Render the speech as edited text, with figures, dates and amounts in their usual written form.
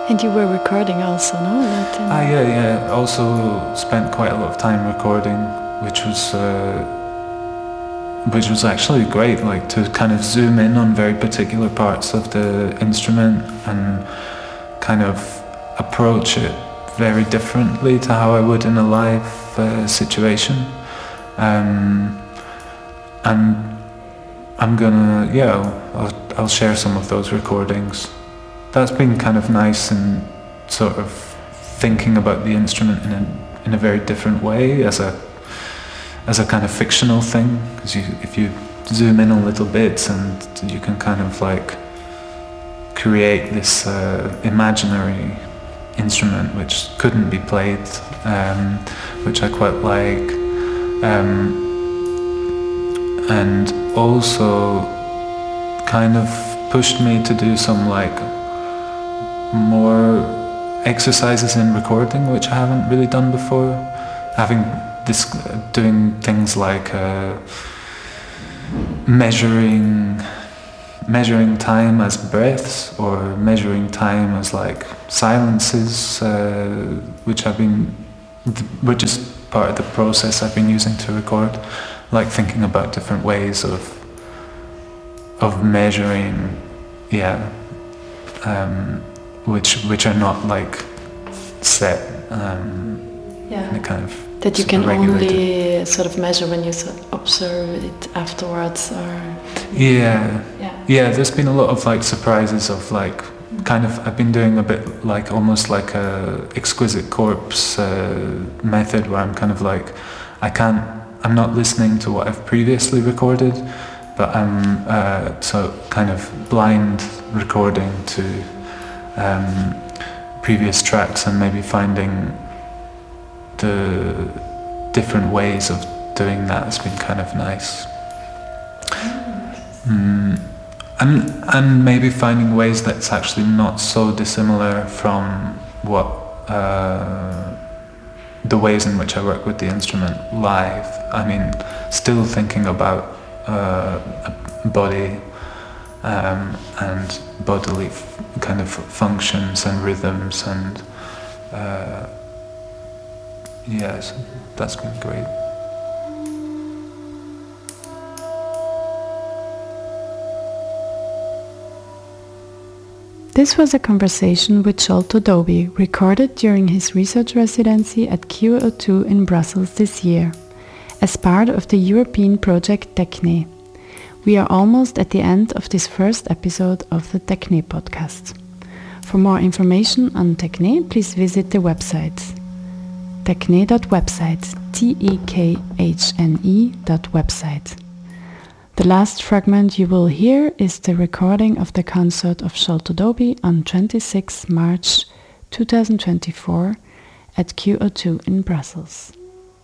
And you were recording also, no? Yeah. Also spent quite a lot of time recording, which was actually great, like to kind of zoom in on very particular parts of the instrument and kind of approach it very differently to how I would in a live situation. And I'm gonna, I'll share some of those recordings. That's been kind of nice and sort of thinking about the instrument in a very different way as a kind of fictional thing, because if you zoom in on little bits and you can kind of like create this imaginary instrument which couldn't be played, which I quite like, and also kind of pushed me to do some like more exercises in recording, which I haven't really done before. Doing things like measuring time as breaths, or measuring time as like silences, which is part of the process I've been using to record. Like thinking about different ways of measuring, which are not like set, in a kind of that you can only sort of measure when you observe it afterwards, or there's been a lot of like surprises of like kind of, I've been doing a bit like almost like a exquisite corpse method, where I'm kind of like I'm not listening to what I've previously recorded, but I'm so kind of blind recording to previous tracks and maybe finding the different ways of doing that has been kind of nice. And maybe finding ways that's actually not so dissimilar from what the ways in which I work with the instrument live. I mean, still thinking about body and bodily kind of functions and rhythms, and so that's been great. This was a conversation with Sholto Doby, recorded during his research residency at QO2 in Brussels this year, as part of the European project Techne. We are almost at the end of this first episode of the Techne podcast. For more information on Techne, please visit the website techne.website, tekhne.website. The last fragment you will hear is the recording of the concert of Sholto Doby on 26 March 2024 at QO2 in Brussels.